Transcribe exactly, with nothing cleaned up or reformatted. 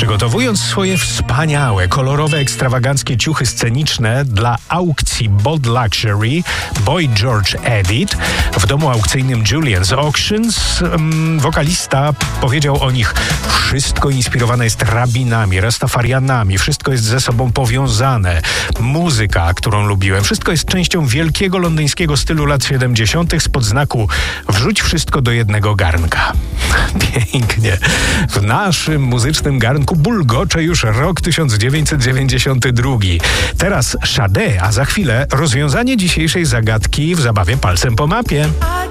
Przygotowując swoje wspaniałe, kolorowe, ekstrawaganckie ciuchy sceniczne dla aukcji Bold Luxury, Boy George Edit w domu aukcyjnym Julian's Auctions, um, wokalista powiedział o nich: wszystko inspirowane jest rabinami, rastafarianami, wszystko jest ze sobą powiązane. Muzyka, którą lubiłem, wszystko jest częścią wielkiego londyńskiego stylu lat siedemdziesiątych spod znaku wrzuć wszystko do jednego garnka. Pięknie. W naszym muzycznym garnku bulgocze już rok tysiąc dziewięćset dziewięćdziesiąty drugi. Teraz Sade, a za chwilę rozwiązanie dzisiejszej zagadki w zabawie palcem po mapie.